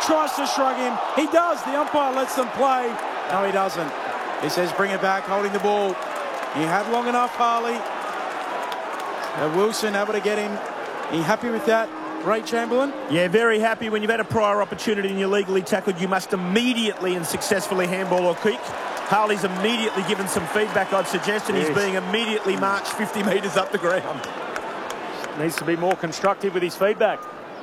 tries to shrug him. He does. The umpire lets them play. No, he doesn't. He says bring it back, holding the ball. You had long enough, Harley. Wilson able to get him. Are you happy with that, Ray Chamberlain? Yeah, very happy. When you've had a prior opportunity and you're legally tackled, you must immediately and successfully handball or kick. Harley's immediately given some feedback, I'd suggest, and he's being immediately marched 50 metres up the ground. Needs to be more constructive with his feedback.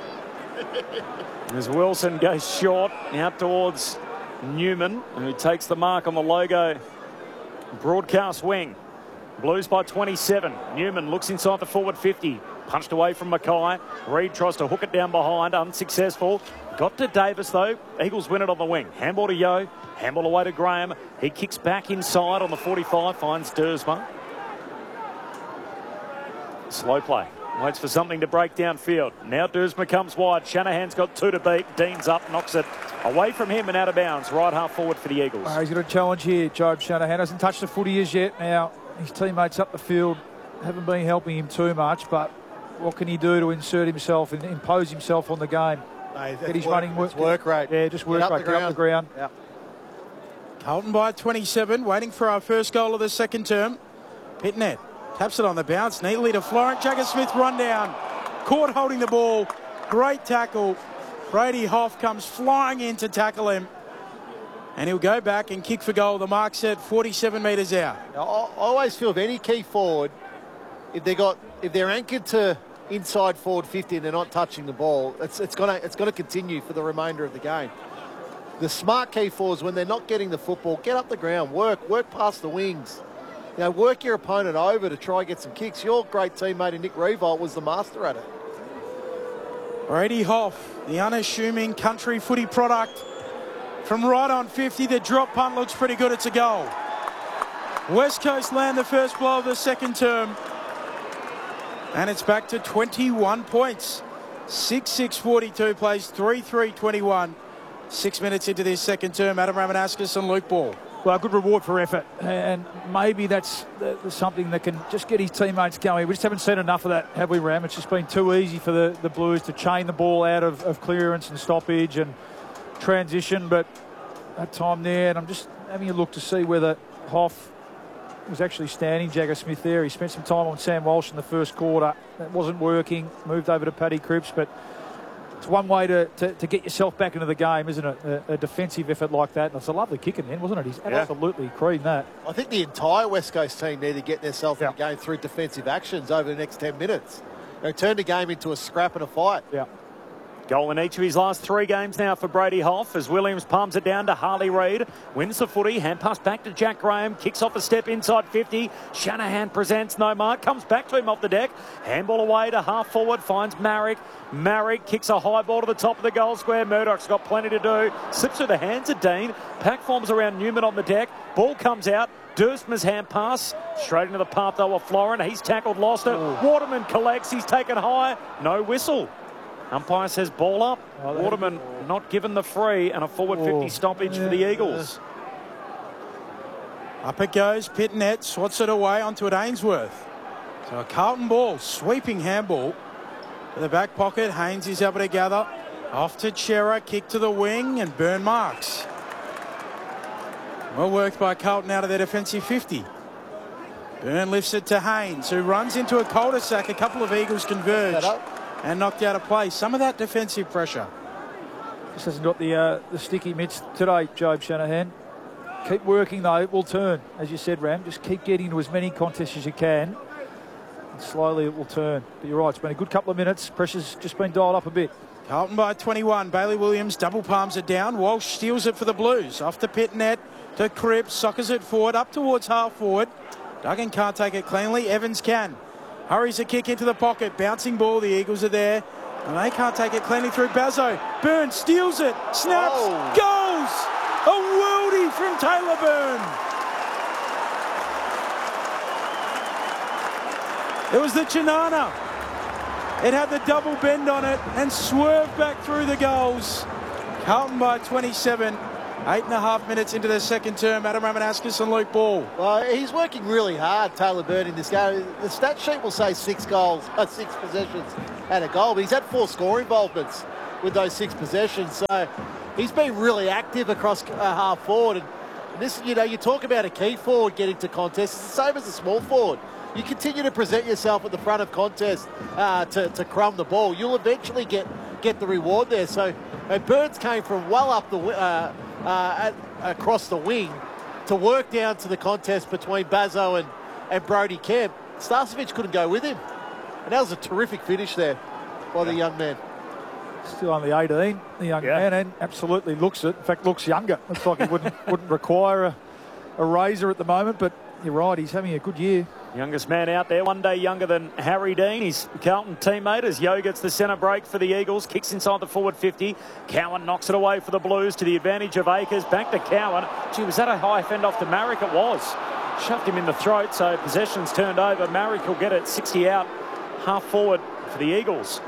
As Wilson goes short, out towards Newman, who takes the mark on the logo broadcast wing. Blues by 27. Newman looks inside the forward 50. Punched away from Mackay. Reid tries to hook it down behind. Unsuccessful. Got to Davis, though. Eagles win it on the wing. Handball to Yeo. Handball away to Graham. He kicks back inside on the 45. Finds Dersma. Slow play. Waits for something to break downfield. Now Dersma comes wide. Shanahan's got 2 to beat. Dean's up. Knocks it away from him and out of bounds. Right half forward for the Eagles. He's got a challenge here, Jobe Shanahan. Hasn't touched the footy as yet. Now, his teammates up the field haven't been helping him too much, but what can he do to insert himself and impose himself on the game? Get his running work rate. Yeah, just work rate. Get up the ground. Yep. Carlton by 27, waiting for our first goal of the second term. Pitnet taps it on the bounce neatly to Florent. Jagger Smith run down. Caught holding the ball. Great tackle. Brady Hoff comes flying in to tackle him. And he'll go back and kick for goal. The mark set 47 metres out. Now, I always feel if any key forward, if they're anchored to inside forward 50 and they're not touching the ball, it's going to continue for the remainder of the game. The smart key forwards, when they're not getting the football, get up the ground, work past the wings. You know, work your opponent over to try and get some kicks. Your great teammate Nick Revolt was the master at it. Brady Hoff, the unassuming country footy product. From right on 50, the drop punt looks pretty good. It's a goal. West Coast land the first blow of the second term. And it's back to 21 points. 6-6-42 plays 3-3-21. 6 minutes into this second term. Adam Ramanauskas and Luke Ball. Well, a good reward for effort, and maybe that's something that can just get his teammates going. We just haven't seen enough of that, have we, Ram? It's just been too easy for the Blues to chain the ball out of clearance and stoppage and transition, but that time there, and I'm just having a look to see whether Hoff was actually standing Jagger Smith there. He spent some time on Sam Walsh in the first quarter. That wasn't working. Moved over to Paddy Cripps, but it's one way to get yourself back into the game, isn't it? A defensive effort like that. And it's a lovely kick in the end, wasn't it? He's absolutely creamed that. I think the entire West Coast team need to get themselves in the game through defensive actions over the next 10 minutes. They turn the game into a scrap and a fight. Yeah. Goal in each of his last 3 games now for Brady Hoff as Williams palms it down to Harley Reid. Wins the footy. Hand pass back to Jack Graham. Kicks off a step inside 50. Shanahan presents no mark. Comes back to him off the deck. Handball away to half forward. Finds Marrick. Marrick kicks a high ball to the top of the goal square. Murdoch's got plenty to do. Slips through the hands of Dean. Pack forms around Newman on the deck. Ball comes out. Dersma's hand pass. Straight into the path though of Florin. He's tackled, lost it. Waterman collects. He's taken high. No whistle. Umpire says ball up. Waterman not given the free, and a forward 50 stoppage for the Eagles. Up it goes. Pitnet swats it away onto it Ainsworth. So a Carlton ball, sweeping handball to the back pocket. Haynes is able to gather. Off to Chera, kick to the wing, and Byrne marks. Well worked by Carlton out of their defensive 50. Byrne lifts it to Haynes, who runs into a cul-de-sac. A couple of Eagles converge and knocked out of play. Some of that defensive pressure. Just hasn't got the sticky mitts today, Jobe Shanahan. Keep working though, it will turn. As you said, Ram, just keep getting into as many contests as you can. And slowly it will turn. But you're right, it's been a good couple of minutes. Pressure's just been dialed up a bit. Carlton by 21. Bailey Williams double palms it down. Walsh steals it for the Blues. Off to Pitnet, to Cripps, soccers it forward, up towards half forward. Duggan can't take it cleanly. Evans can. Hurries a kick into the pocket. Bouncing ball. The Eagles are there. And they can't take it cleanly through Bazzo. Byrne steals it. Snaps. Goes. A worldie from Taylor Byrne. It was the Chinana. It had the double bend on it and swerved back through the goals. Carlton by 27. 8.5 minutes into the second term. Adam Ramanauskas and Luke Ball. Well, he's working really hard, Taylor Byrne, in this game. The stat sheet will say 6 goals, 6 possessions and a goal, but he's had 4 score involvements with those 6 possessions. So he's been really active across half forward. And this, you know, you talk about a key forward getting to contests. It's the same as a small forward. You continue to present yourself at the front of contest to crumb the ball. You'll eventually get the reward there. So Burns came from well up the across the wing to work down to the contest between Bazzo and Brody Kemp. Starcevic couldn't go with him. And that was a terrific finish there by the young man. Still only 18, the young man, and absolutely looks it. In fact, looks younger. Looks like he wouldn't require a razor at the moment, but you're right, he's having a good year. Youngest man out there, 1 day younger than Harry Dean, his Carlton teammate, as Yeo gets the centre break for the Eagles, kicks inside the forward 50. Cowan knocks it away for the Blues to the advantage of Akers. Back to Cowan. Gee, was that a high fend off to Marrick? It was. Shoved him in the throat, so possession's turned over. Marrick will get it 60 out, half forward for the Eagles.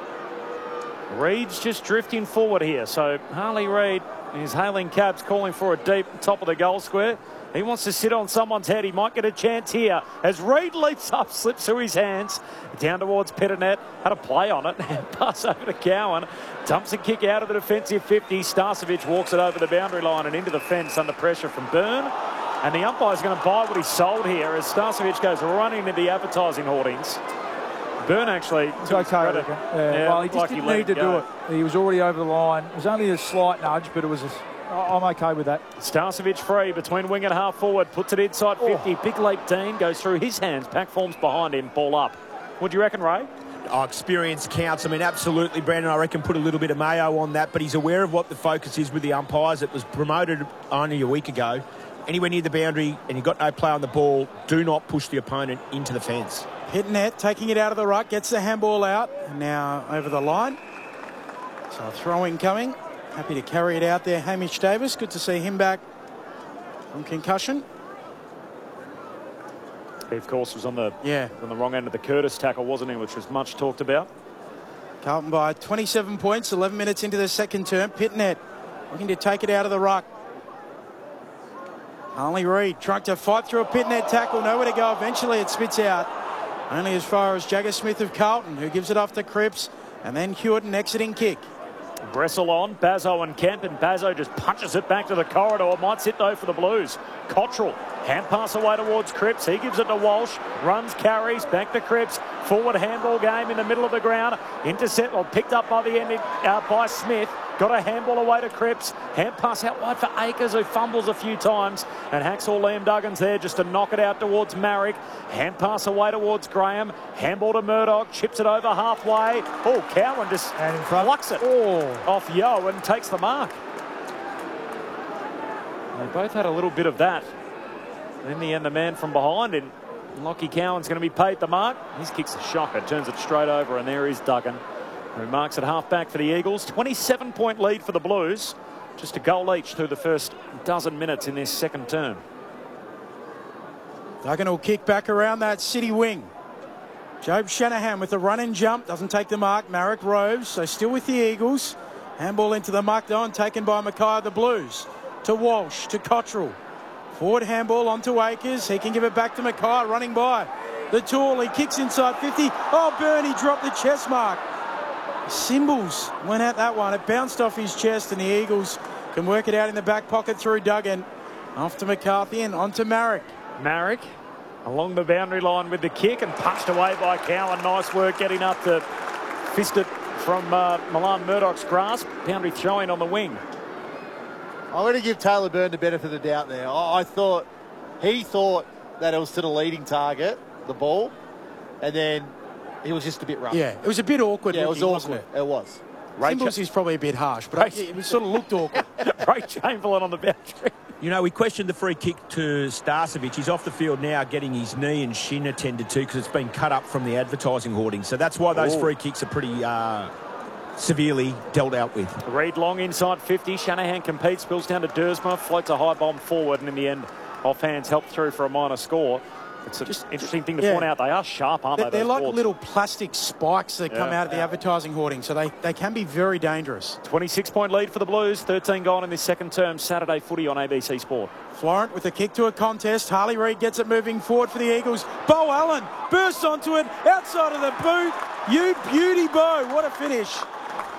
Reed's just drifting forward here, so Harley Reid is hailing cabs, calling for a deep top of the goal square. He wants to sit on someone's head. He might get a chance here as Reid leaps up, slips through his hands, down towards Pettinet. Had a play on it. Pass over to Cowan. Dumps a kick out of the defensive 50. Starcevic walks it over the boundary line and into the fence under pressure from Byrne. And the umpire's going to buy what he sold here as Starcevic goes running into the advertising hoardings. Byrne actually... It's okay, I reckon. Well, he just didn't need to do it. He was already over the line. It was only a slight nudge, but it was... I'm okay with that. Starcevic free between wing and half forward. Puts it inside 50. Big leap Dean goes through his hands. Pack forms behind him. Ball up. What do you reckon, Ray? Oh, experience counts. I mean, absolutely, Brandon, I reckon, put a little bit of mayo on that, but he's aware of what the focus is with the umpires. It was promoted only a week ago. Anywhere near the boundary and you've got no play on the ball, do not push the opponent into the fence. Pittonet taking it out of the ruck, gets the handball out, and now over the line. So a throw-in coming. Happy to carry it out there, Hamish Davis. Good to see him back from concussion. He, of course, was on the wrong end of the Curtis tackle, wasn't he, which was much talked about. Carlton by 27 points, 11 minutes into the second term. Pittonet looking to take it out of the ruck. Harley Reid trying to fight through a Pittonet tackle, nowhere to go. Eventually it spits out only as far as Jagger Smith of Carlton, who gives it off to Cripps, and then Hewitt, an exiting kick. Bressel on, Bazzo and Kemp, and Bazzo just punches it back to the corridor. Might sit though for the Blues. Cottrell, hand pass away towards Cripps. He gives it to Walsh, runs, carries, back to Cripps. Forward handball game in the middle of the ground. Intercept, picked up by the end by Smith. Got a handball away to Cripps. Hand pass out wide for Akers, who fumbles a few times. And Hacksaw Liam Duggan's there just to knock it out towards Marrick. Hand pass away towards Graham. Handball to Murdoch. Chips it over halfway. Oh, Cowan just plucks it off Yeo and takes the mark. They both had a little bit of that. In the end, the man from behind, and Lockie Cowan's going to be paid the mark. His kick's a shocker. Turns it straight over, and there is Duggan, who marks at half-back for the Eagles. 27-point lead for the Blues. Just a goal each through the first dozen minutes in this second term. Duggan will kick back around that City wing. Job Shanahan with the run and jump. Doesn't take the mark. Marrick roves, so still with the Eagles. Handball into the muck though, and taken by Mackay of the Blues. To Walsh, to Cottrell. Forward handball onto Akers. He can give it back to Mackay, running by the tool. He kicks inside 50. Oh, Bernie dropped the chest mark. Symbols went at that one. It bounced off his chest, and the Eagles can work it out in the back pocket through Duggan. Off to McCarthy and on to Marrick. Marrick along the boundary line with the kick and punched away by Cowan. Nice work getting up to fist it from Milan Murdoch's grasp. Boundary throwing on the wing. I'm going to give Taylor Byrne the benefit of the doubt there. He thought that it was to the leading target, the ball, and then he was just a bit rough. Yeah, it was a bit awkward. Yeah, it was awkward. Wasn't it? It was. Symbols is probably a bit harsh, but it sort of looked awkward. Ray Chamberlain on the boundary. You know, we questioned the free kick to Starcevic. He's off the field now getting his knee and shin attended to because it's been cut up from the advertising hoarding. So that's why those free kicks are pretty severely dealt out with. Reid long inside 50. Shanahan competes, spills down to Dersma, floats a high bomb forward, and in the end, off hands helped through for a minor score. It's an interesting thing to point out. They are sharp, aren't they? They're like boards? little plastic spikes that come out of the advertising hoarding, so they can be very dangerous. 26-point lead for the Blues. 13 gone in this second term. Saturday footy on ABC Sport. Florent with a kick to a contest. Harley Reid gets it moving forward for the Eagles. Bo Allen bursts onto it outside of the boot. You beauty, Bo. What a finish.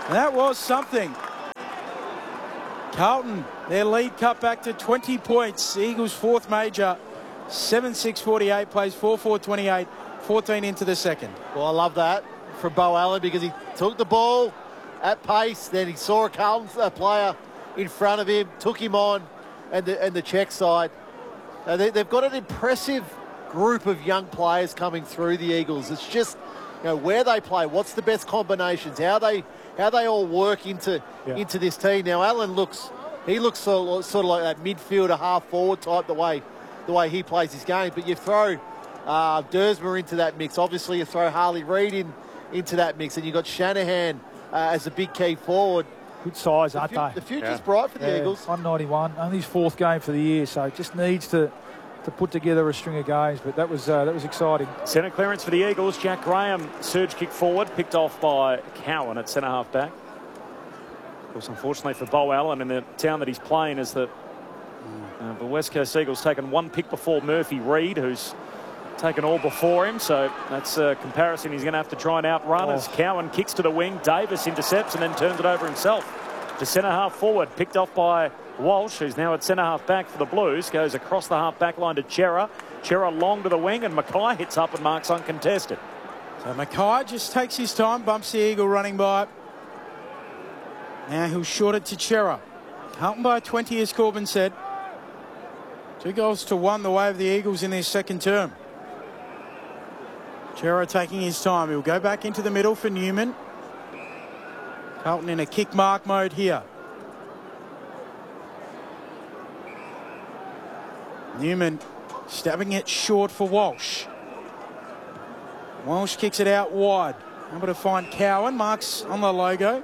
That was something. Carlton, their lead cut back to 20 points. Eagles' fourth major, 7-6-48, plays 4-4-28, 14 into the second. Well, I love that from Beau Allen because he took the ball at pace, then he saw a Carlton player in front of him, took him on, and the check side. They've got an impressive group of young players coming through the Eagles. It's just, where they play, what's the best combinations, how they all work into this team. Now, Allen looks sort of like that midfielder, half forward type, the way he plays his game. But you throw Dersma into that mix. Obviously, you throw Harley Reid into that mix, and you've got Shanahan as a big key forward. Good size, aren't they? The future's bright for the Eagles. 191, only his fourth game for the year, so just needs to put together a string of games. But that was exciting. Centre clearance for the Eagles. Jack Graham, surge kick forward, picked off by Cowan at centre half back. Of course, unfortunately for Beau Allen in the town that he's playing, is that the West Coast Eagles taken one pick before Murphy Reid, who's taken all before him, so that's a comparison he's going to have to try and outrun as Cowan kicks to the wing. Davis intercepts and then turns it over himself to centre half forward, picked off by Walsh, who's now at centre half back for the Blues, goes across the half back line to Chera. Chera long to the wing, and Mackay hits up and marks uncontested. So Mackay just takes his time, bumps the Eagle running by. Now he'll short it to Chera. Carlton by 20, as Corbin said. 2-1 the way of the Eagles in their second term. Chera taking his time. He'll go back into the middle for Newman. Carlton in a kick mark mode here. Newman stabbing it short for Walsh. Walsh kicks it out wide. Able to find Cowan. Marks on the logo.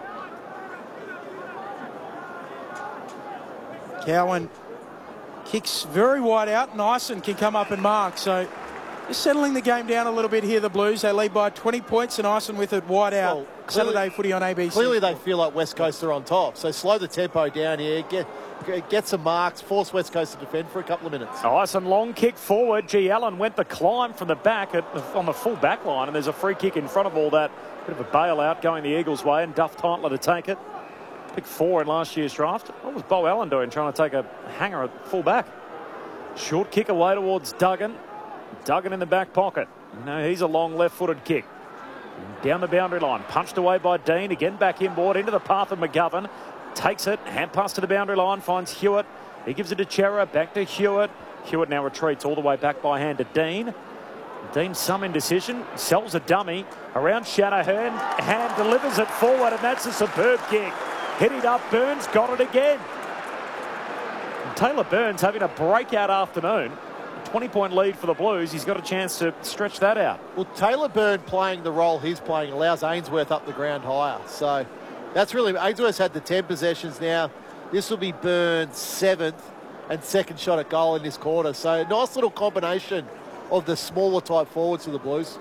Cowan kicks very wide out. Nyson can come up and mark. So just settling the game down a little bit here, the Blues. They lead by 20 points, and Nyson with it wide out. Well, Saturday footy on ABC. Clearly they feel like West Coast are on top. So slow the tempo down here. Get some marks. Force West Coast to defend for a couple of minutes. Nyson long kick forward. G. Allen went the climb from the back on the full back line, and there's a free kick in front of all that. Bit of a bailout going the Eagles' way, and Duff Titler to take it. Pick 4 in last year's draft. What was Beau Allen doing, trying to take a hanger at full back? Short kick away towards Duggan. Duggan in the back pocket. No, he's a long left-footed kick. Down the boundary line. Punched away by Dean. Again back inboard into the path of McGovern. Takes it. Hand pass to the boundary line. Finds Hewitt. He gives it to Chera. Back to Hewitt. Hewitt now retreats all the way back by hand to Dean. Dean some indecision. Sells a dummy around Shanahan. Hand delivers it forward, and that's a superb kick. Hit it up. Burns got it again. And Taylor Burns having a breakout afternoon. 20-point lead for the Blues. He's got a chance to stretch that out. Well, Taylor Byrne playing the role he's playing allows Ainsworth up the ground higher. So that's really... Ainsworth's had the 10 possessions now. This will be Byrne's 7th and second shot at goal in this quarter. So nice little combination of the smaller type forwards for the Blues.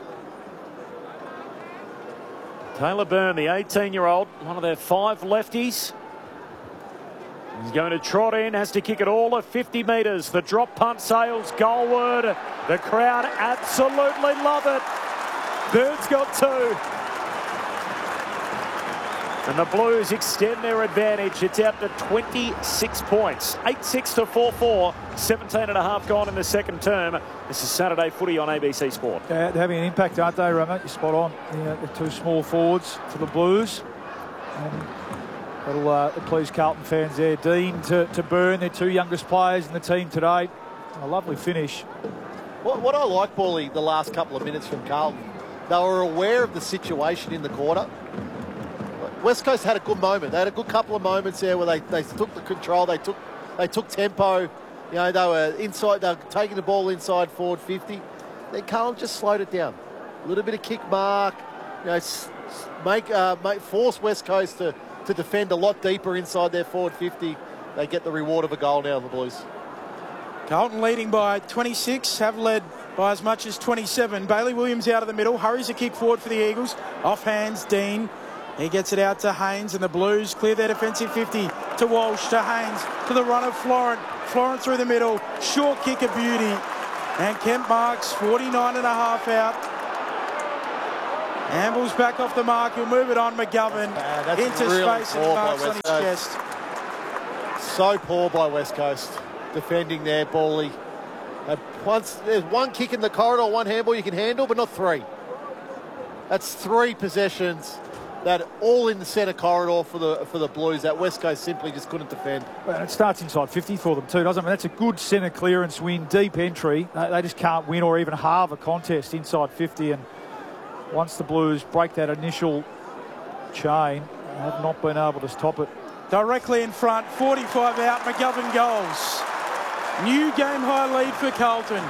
Taylor Byrne, the 18-year-old, one of their 5 lefties. He's going to trot in, has to kick it all at 50 metres. The drop punt sails goalward. The crowd absolutely love it. Byrne's got 2. And the Blues extend their advantage. It's out to 26 points. 8-6 to 4-4. 17 and a half gone in the second term. This is Saturday footy on ABC Sport. They're having an impact, aren't they, Ramo? You're spot on. The 2 small forwards for the Blues. That'll please Carlton fans there. Dean to Byrne, their 2 youngest players in the team today. A lovely finish. What I like, Paulie, the last couple of minutes from Carlton, they were aware of the situation in the quarter. West Coast had a good moment. They had a good couple of moments there where they took the control. They took tempo. They were inside. They were taking the ball inside forward 50. Then Carlton just slowed it down. A little bit of kick mark. Force West Coast to defend a lot deeper inside their forward 50. They get the reward of a goal now, the Blues. Carlton leading by 26, have led by as much as 27. Bailey Williams out of the middle, hurries a kick forward for the Eagles. Off hands, Dean. He gets it out to Haynes, and the Blues clear their defensive 50 to Walsh, to Haynes, to the run of Florent. Florent through the middle, short kick of beauty. And Kemp marks 49 and a half out. Amble's back off the mark. He'll move it on. McGovern That's into really space poor and by marks on his West Coast. chest. So poor by West Coast. Defending there, Bally. There's one kick in the corridor, one handball you can handle, but not three. That's three possessions that all in the centre corridor for the Blues that West Coast simply just couldn't defend. Well, it starts inside 50 for them too, doesn't it? That's a good centre clearance win, deep entry. They just can't win or even halve a contest inside 50. And once the Blues break that initial chain, they have not been able to stop it. Directly in front, 45 out, McGovern goals. New game high lead for Carlton.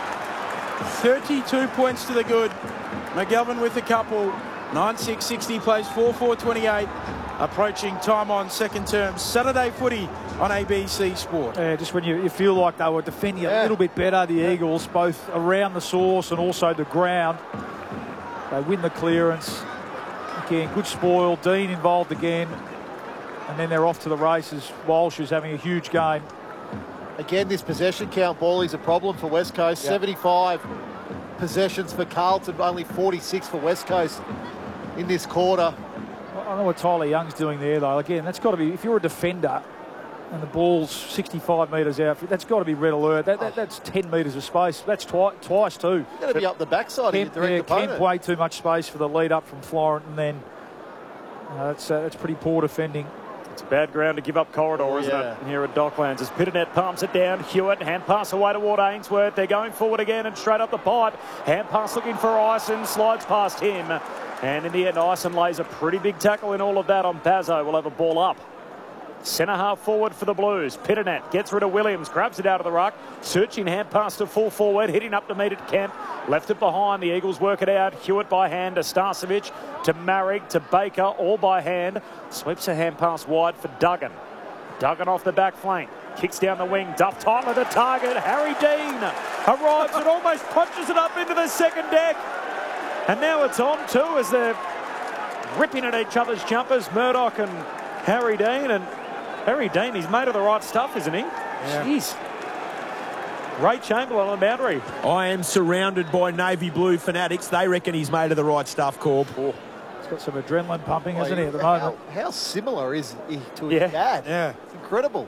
32 points to the good. McGovern with a couple. 9-6-60 plays 4-4-28. Approaching time on second term. Saturday footy on ABC Sport. Yeah, just when you feel like they were defending a little bit better, the Eagles, both around the source and also the ground. They win the clearance. Again, good spoil. Dean involved again. And then they're off to the races. Walsh is having a huge game. Again, this possession count, Ball, is a problem for West Coast. 75 possessions for Carlton, only 46 for West Coast in this quarter. I don't know what Tyler Young's doing there, though. Again, that's got to be, if you're a defender and the ball's 65 metres out, that's got to be red alert. That's 10 metres of space. That's twice too. You've got to be up the backside of your direct opponent. Kemp way too much space for the lead up from Florent, and then that's pretty poor defending. It's a bad ground to give up corridor, isn't it? Here at Docklands as Pitternet palms it down. Hewitt, hand pass away toward Ainsworth. They're going forward again and straight up the pipe. Hand pass looking for Ison, slides past him. And in the end, Ison lays a pretty big tackle in all of that on Pazzo. Will have a ball up. Centre half forward for the Blues. Pitternet gets rid of Williams, grabs it out of the ruck. Searching hand pass to full forward, hitting up to meet at Kemp. Left it behind. The Eagles work it out. Hewitt by hand to Starcevic, to Marrick, to Baker, all by hand. Sweeps a hand pass wide for Duggan. Duggan off the back flank. Kicks down the wing. Duff Tyler the target. Harry Dean arrives and almost punches it up into the second deck. And now it's on too as they're ripping at each other's jumpers. Murdoch and Harry Dean. And Harry Dean, he's made of the right stuff, isn't he? Yeah. Jeez. Ray Chamberlain on the boundary. I am surrounded by navy blue fanatics. They reckon he's made of the right stuff, Corb. Oh. He's got some adrenaline pumping, hasn't he, at the moment? How similar is he to his dad? Yeah. It's incredible.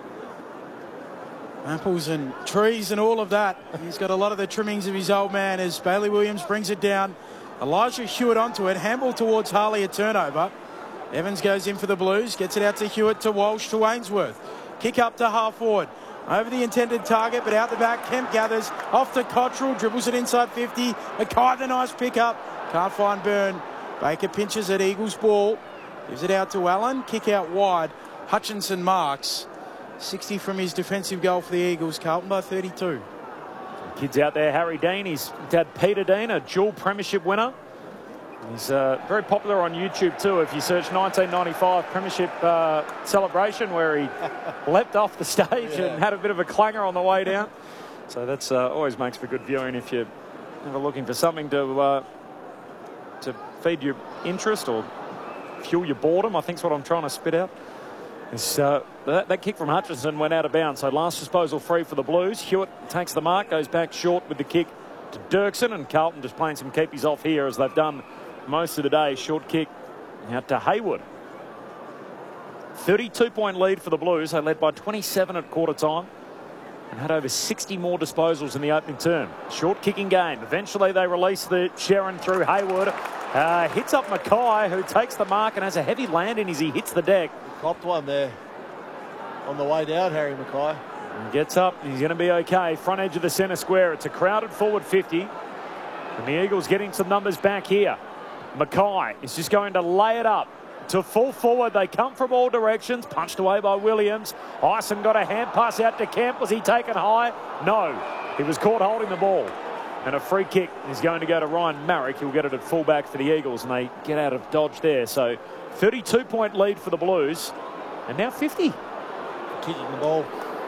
Apples and trees and all of that. He's got a lot of the trimmings of his old man as Bailey Williams brings it down. Elijah Hewitt onto it. Handball towards Harley, a turnover. Evans goes in for the Blues. Gets it out to Hewitt, to Walsh, to Ainsworth. Kick up to half forward. Over the intended target, but out the back. Kemp gathers. Off to Cottrell. Dribbles it inside 50. Mackay, the nice pick up. Can't find Byrne. Baker pinches at Eagles ball. Gives it out to Allen. Kick out wide. Hutchinson marks. 60 from his defensive goal for the Eagles. Carlton by 32. Kids out there, Harry Dean, his dad Peter Dean, a dual premiership winner. He's very popular on YouTube too. If you search 1995 premiership celebration where he leapt off the stage and had a bit of a clanger on the way down. So that's always makes for good viewing if you're ever looking for something to feed your interest or fuel your boredom, I think is what I'm trying to spit out. That kick from Hutchinson went out of bounds. So last disposal free for the Blues. Hewitt takes the mark, goes back short with the kick to Dirksen, and Carlton just playing some keepies off here as they've done most of the day. Short kick out to Haywood. 32-point lead for the Blues. They led by 27 at quarter time and had over 60 more disposals in the opening term. Short kicking game. Eventually they release the Sharon through Haywood. Hits up Mackay, who takes the mark and has a heavy landing as he hits the deck. Copped one there on the way down, Harry Mackay. He gets up, he's going to be okay. Front edge of the centre square. It's a crowded forward 50. And the Eagles getting some numbers back here. Mackay is just going to lay it up to full forward. They come from all directions. Punched away by Williams. Ison got a hand pass out to Kemp. Was he taken high? No. He was caught holding the ball. And a free kick is going to go to Ryan Marrick. He'll get it at fullback for the Eagles, and they get out of dodge there. So 32-point lead for the Blues. And now 50. Kicking the ball.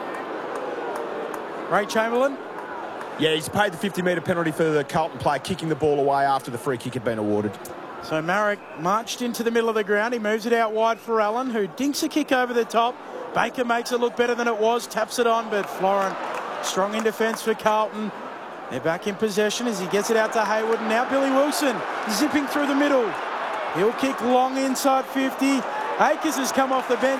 Ray Chamberlain. Yeah, he's paid the 50-metre penalty for the Carlton player kicking the ball away after the free kick had been awarded. So Marrick marched into the middle of the ground. He moves it out wide for Allen, who dinks a kick over the top. Baker makes it look better than it was. Taps it on, but Florent strong in defence for Carlton. They're back in possession as he gets it out to Hayward, and now Billy Wilson zipping through the middle. He'll kick long inside 50. Akers has come off the bench.